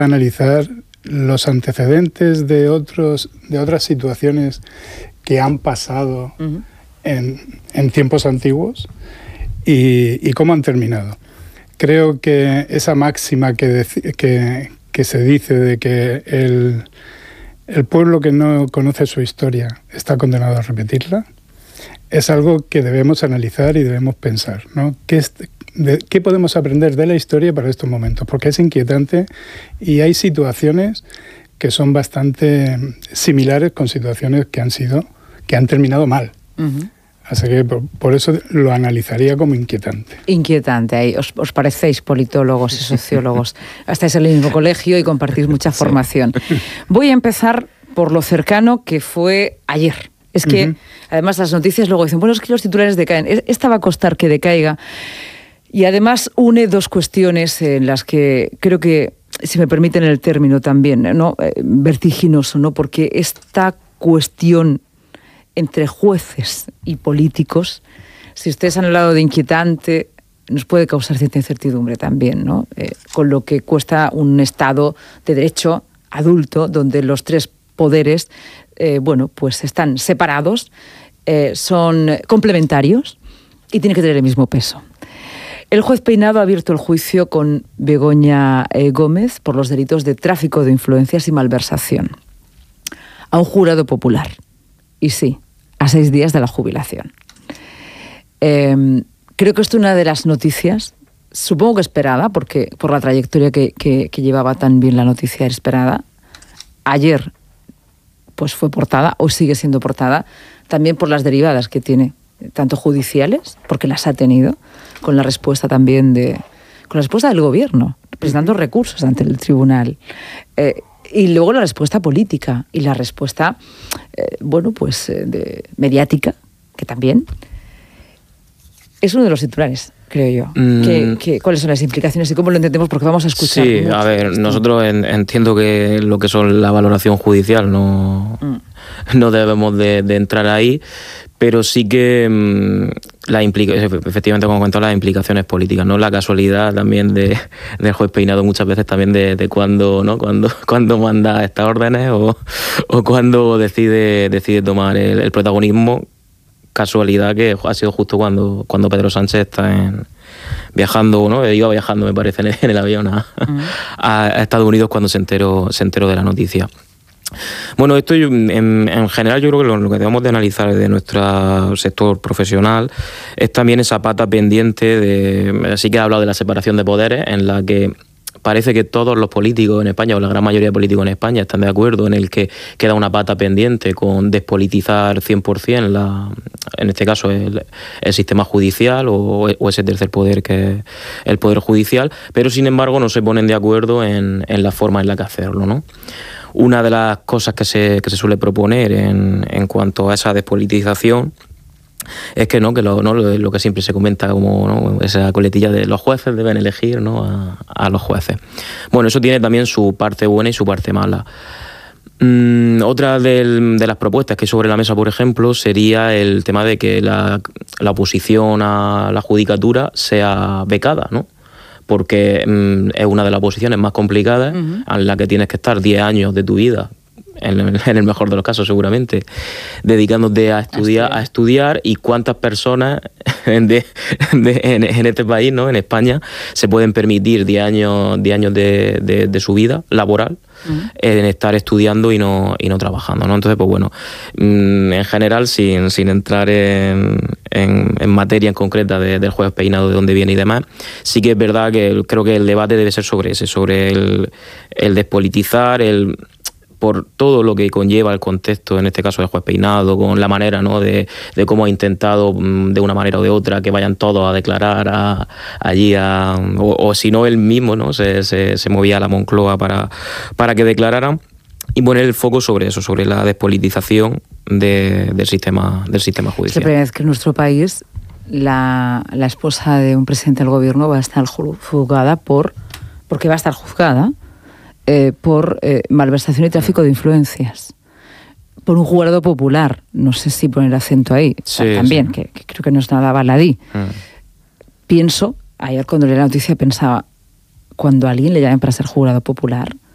analizar los antecedentes de otras situaciones que han pasado en tiempos antiguos y cómo han terminado. Creo que esa máxima que se dice de que el pueblo que no conoce su historia está condenado a repetirla, es algo que debemos analizar y debemos pensar, ¿no? ¿Qué podemos aprender de la historia para estos momentos? Porque es inquietante y hay situaciones que son bastante similares con situaciones que han terminado mal. Así que por eso lo analizaría como inquietante. Inquietante, ahí os parecéis politólogos y sociólogos. Estáis en el mismo colegio y compartís mucha formación. Voy a empezar por lo cercano que fue ayer. Es que, además, las noticias luego dicen, bueno, es que los titulares decaen. Esta va a costar que decaiga. Y además une dos cuestiones en las que creo que, si me permiten el término también, ¿no? Vertiginoso, ¿no? Porque esta cuestión entre jueces y políticos, si ustedes han hablado de inquietante, nos puede causar cierta incertidumbre también, ¿no? Con lo que cuesta un Estado de derecho adulto, donde los tres poderes, pues están separados, son complementarios y tienen que tener el mismo peso. El juez Peinado ha abierto el juicio con Begoña Gómez por los delitos de tráfico de influencias y malversación a un jurado popular. Y sí, a 6 días de la jubilación. Creo que esto es una de las noticias, supongo que esperada, porque por la trayectoria que llevaba tan bien la noticia, era esperada. Ayer pues fue portada, hoy sigue siendo portada, también por las derivadas que tiene, tanto judiciales, porque las ha tenido, con la respuesta también con la respuesta del gobierno, presentando recursos ante el tribunal. Y luego la respuesta política y la respuesta, mediática, que también es uno de los titulares, creo yo. ¿Cuáles son las implicaciones y cómo lo entendemos? Porque vamos a escuchar. Sí, a ver, nosotros entiendo que lo que son la valoración judicial no debemos de entrar ahí, pero sí que efectivamente, como comentaba, las implicaciones políticas, ¿no? La casualidad también del juez Peinado muchas veces también de cuando, ¿no? Cuando manda estas órdenes o cuando decide tomar el protagonismo. Casualidad que ha sido justo cuando Pedro Sánchez está viajando, ¿no? Iba viajando, me parece, en el avión a Estados Unidos cuando se enteró de la noticia. Bueno, esto en general yo creo que lo que debemos de analizar de nuestro sector profesional es también esa pata pendiente sí que he hablado de la separación de poderes, en la que parece que todos los políticos en España, o la gran mayoría de políticos en España, están de acuerdo en el que queda una pata pendiente con despolitizar 100% en este caso el sistema judicial o ese tercer poder que es el poder judicial, pero sin embargo no se ponen de acuerdo en la forma en la que hacerlo, ¿no? Una de las cosas que se suele proponer en cuanto a esa despolitización es que lo que siempre se comenta como, ¿no? Esa coletilla de los jueces deben elegir, ¿no? a los jueces. Bueno, eso tiene también su parte buena y su parte mala. Otra de las propuestas que hay sobre la mesa, por ejemplo, sería el tema de que la oposición a la judicatura sea becada, ¿no? Porque es una de las posiciones más complicadas, en la que tienes que estar 10 años de tu vida, en el mejor de los casos seguramente, dedicándote a estudiar, y cuántas personas en este país, ¿no? En España, se pueden permitir 10 años de su vida laboral en estar estudiando y no trabajando, ¿no? Entonces, pues bueno, en general, sin entrar en materia en concreta del juez Peinado, de dónde viene y demás, sí que es verdad que creo que el debate debe ser sobre el despolitizar, por todo lo que conlleva el contexto, en este caso del juez Peinado, con la manera, ¿no? de cómo ha intentado, de una manera o de otra, que vayan todos a declarar allí, o si no él mismo, ¿no? se movía a la Moncloa para que declararan, y poner el foco sobre eso, sobre la despolitización del sistema judicial. Es la primera vez que en nuestro país la esposa de un presidente del gobierno va a estar juzgada porque va a estar juzgada por malversación y tráfico de influencias, por un jurado popular. No sé si poner acento ahí, también, sí. Que creo que no es nada baladí. Pienso, ayer cuando leí la noticia pensaba, cuando a alguien le llamen para ser jurado popular,